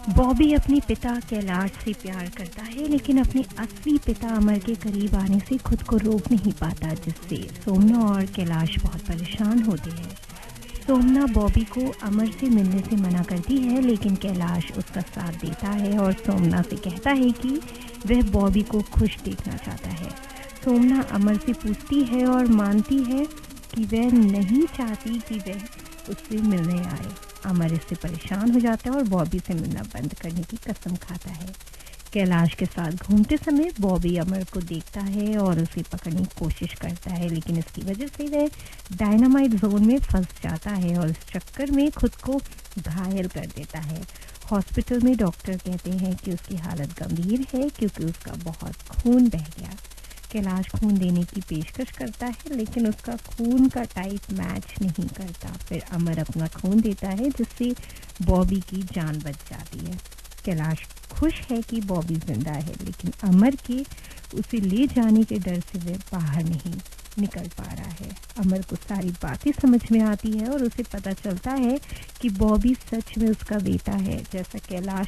बॉबी अपने पिता कैलाश से प्यार करता है, लेकिन अपने असली पिता अमर के करीब आने से खुद को रोक नहीं पाता, जिससे सोमना और कैलाश बहुत परेशान होते हैं। सोमना बॉबी को अमर से मिलने से मना करती है, लेकिन कैलाश उसका साथ देता है और सोमना से कहता है कि वह बॉबी को खुश देखना चाहता है। सोमना अमर से पूछती है और मानती है कि वह नहीं चाहती कि वह उससे मिलने आए। अमर इससे परेशान हो जाता है और बॉबी से मिलना बंद करने की कसम खाता है। कैलाश के साथ घूमते समय बॉबी अमर को देखता है और उसे पकड़ने की कोशिश करता है, लेकिन इसकी वजह से वह डायनामाइट जोन में फंस जाता है और इस चक्कर में खुद को घायल कर देता है। हॉस्पिटल में डॉक्टर कहते हैं कि उसकी हालत गंभीर है क्योंकि उसका बहुत खून बह गया। कैलाश खून देने की पेशकश करता है, लेकिन उसका खून का टाइप मैच नहीं करता। फिर अमर अपना खून देता है, जिससे बॉबी की जान बच जाती है। कैलाश खुश है कि बॉबी जिंदा है, लेकिन अमर के उसे ले जाने के डर से वह बाहर नहीं निकल पा रहा है। अमर को सारी बातें समझ में आती है और उसे पता चलता है कि बॉबी सच में उसका बेटा है, जैसा कैलाश